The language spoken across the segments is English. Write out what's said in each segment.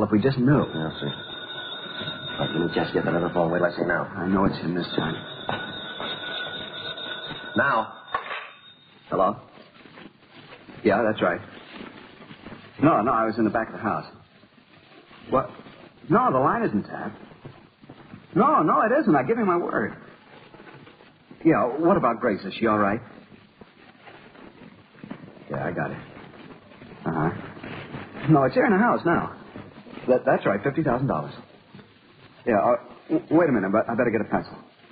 if we just knew. I'll see. Right, let me just get that other phone. Wait till I say now. I know it's him this time. Now. Hello? Yeah, that's right. No, I was in the back of the house. What? No, the line isn't tapped. No, it isn't. I give you my word. Yeah, what about Grace? Is she all right? Yeah, I got it. Uh-huh. No, it's here in the house now. That's right, $50,000. Yeah, wait a minute, but I better get a pencil.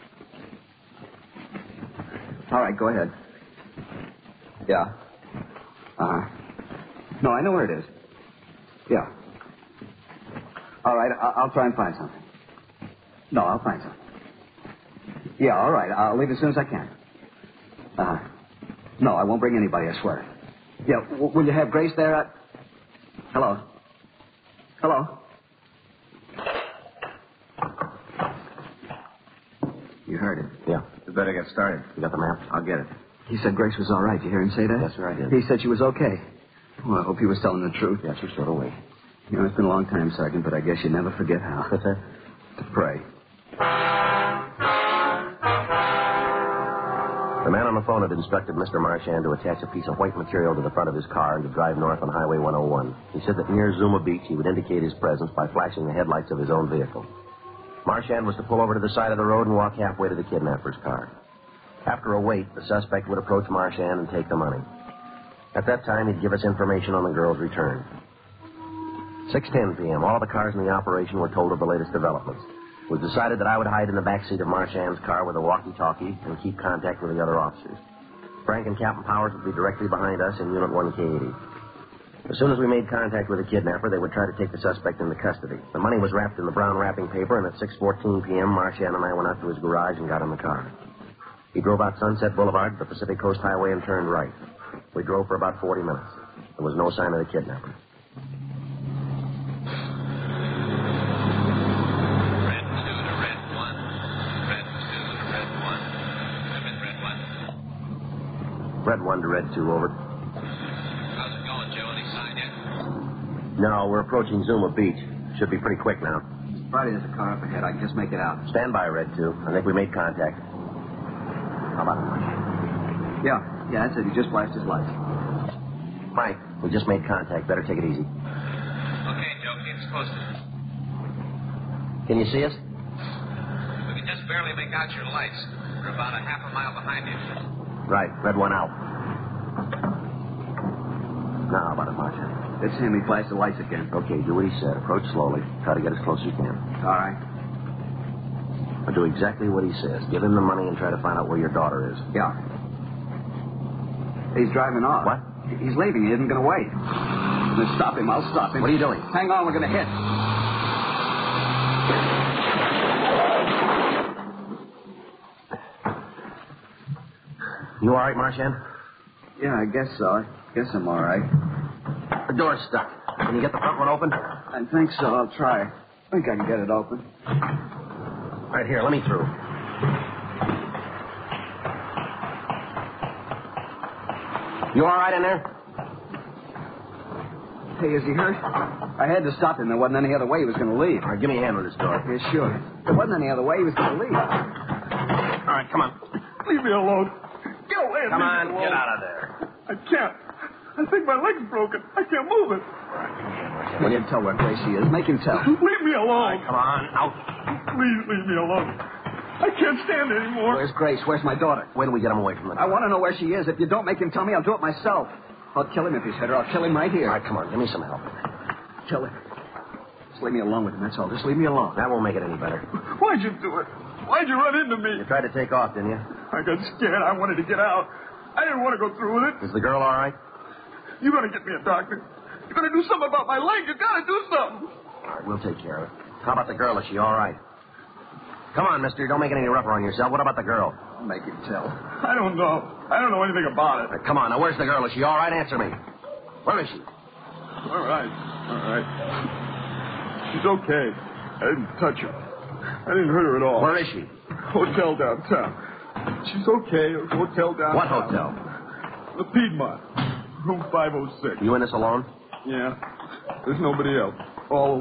All right, go ahead. Yeah. Uh-huh. No, I know where it is. Yeah. All right, I'll try and find something. No, I'll find something. Yeah, all right, I'll leave as soon as I can. Uh-huh. No, I won't bring anybody, I swear. Yeah, will you have Grace there? Hello? Hello? You heard it. Yeah. You better get started. You got the map? I'll get it. He said Grace was all right. You hear him say that? Yes, sir, I did. He said she was okay. Well, I hope he was telling the truth. Yes, sir, so do we. You know, it's been a long time, Sergeant, but I guess you never forget how. What's that? To pray. The man on the phone had instructed Mr. Marchand to attach a piece of white material to the front of his car and to drive north on Highway 101. He said that near Zuma Beach he would indicate his presence by flashing the headlights of his own vehicle. Marchand was to pull over to the side of the road and walk halfway to the kidnapper's car. After a wait, the suspect would approach Marchand and take the money. At that time, he'd give us information on the girl's return. 6:10 p.m., all the cars in the operation were told of the latest developments. It was decided that I would hide in the back seat of Marchand's car with a walkie-talkie and keep contact with the other officers. Frank and Captain Powers would be directly behind us in Unit 1K80. As soon as we made contact with the kidnapper, they would try to take the suspect into custody. The money was wrapped in the brown wrapping paper, and at 6:14 p.m., Marchand and I went out to his garage and got in the car. He drove out Sunset Boulevard to the Pacific Coast Highway and turned right. We drove for about 40 minutes. There was no sign of the kidnapper. Red 1 to Red 2, over. How's it going, Joe? Any sign yet? No, we're approaching Zuma Beach. Should be pretty quick now. Friday, there's a car up ahead. I can just make it out. Stand by, Red 2. I think we made contact. How about it? Yeah, that's it. He just flashed his lights. Mike, we just made contact. Better take it easy. Okay, Joe. Keep us posted. Can you see us? We can just barely make out your lights. We're about a half a mile behind you. Right. Red 1 out. Now, how about it, Marchand? It's him. He flashed the lights again. Okay, do what he said. Approach slowly. Try to get as close as you can. All right. But do exactly what he says. Give him the money and try to find out where your daughter is. Yeah. He's driving off. What? He's leaving. He isn't going to wait. Let's stop him. I'll stop him. What are you doing? Hang on. We're going to hit. You all right, Marchand? Yeah, I guess so. I guess I'm all right. The door's stuck. Can you get the front one open? I think so. I'll try. I think I can get it open. Right here. Let me through. You all right in there? Hey, is he hurt? I had to stop him. There wasn't any other way he was going to leave. All right, give me a hand with this door. Yeah, sure. There wasn't any other way he was going to leave. All right, come on. Leave me alone. Get away and Come leave on, me alone. get out of there. I can't. I think my leg's broken. I can't move it. Will you tell where Gracie is? Make him tell. Leave me All alone. right, come on, out. Please leave me alone. I can't stand it anymore. Where's Grace? Where's my daughter? Wait till we get him away from the I want to know where she is. If you don't make him tell me, I'll do it myself. I'll kill him if he's hurt her. I'll kill him right here. All right, come on, give me some help. Kill him. Just leave me alone with him, that's all. Just leave me alone. That won't make it any better. Why'd you do it? Why'd you run into me? You tried to take off, didn't you? I got scared. I wanted to get out. I didn't want to go through with it. Is the girl all right? You're going to get me a doctor. You're going to do something about my leg. You got to do something. All right, we'll take care of it. How about the girl? Is she all right? Come on, mister. Don't make it any rougher on yourself. What about the girl? Make him tell. I don't know. I don't know anything about it. All right, come on. Now, where's the girl? Is she all right? Answer me. Where is she? All right. She's okay. I didn't touch her. I didn't hurt her at all. Where is she? Hotel downtown. She's okay. Hotel downtown. What hotel? The Piedmont. Room 506. You in this alone? Yeah. There's nobody else. All